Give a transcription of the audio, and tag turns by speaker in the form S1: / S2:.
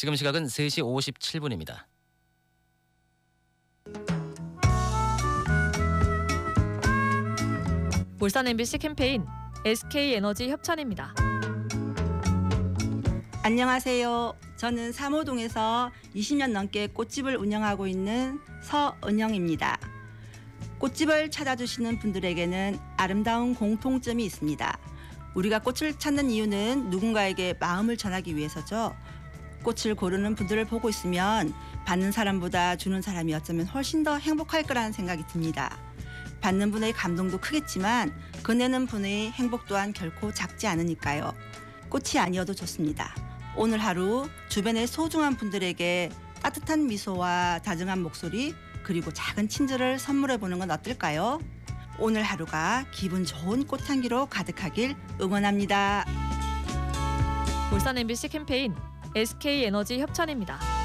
S1: 지금 시각은 3시 57분입니다.
S2: 울산 MBC 캠페인 SK에너지 협찬입니다.
S3: 안녕하세요. 저는 삼호동에서 20년 넘게 꽃집을 운영하고 있는 서은영입니다. 꽃집을 찾아주시는 분들에게는 아름다운 공통점이 있습니다. 우리가 꽃을 찾는 이유는 누군가에게 마음을 전하기 위해서죠. 꽃을 고르는 분들을 보고 있으면 받는 사람보다 주는 사람이 어쩌면 훨씬 더 행복할 거라는 생각이 듭니다. 받는 분의 감동도 크겠지만 건네는 분의 행복 또한 결코 작지 않으니까요. 꽃이 아니어도 좋습니다. 오늘 하루 주변의 소중한 분들에게 따뜻한 미소와 다정한 목소리 그리고 작은 친절을 선물해 보는 건 어떨까요? 오늘 하루가 기분 좋은 꽃향기로 가득하길 응원합니다.
S2: 울산 MBC 캠페인 SK에너지 협찬입니다.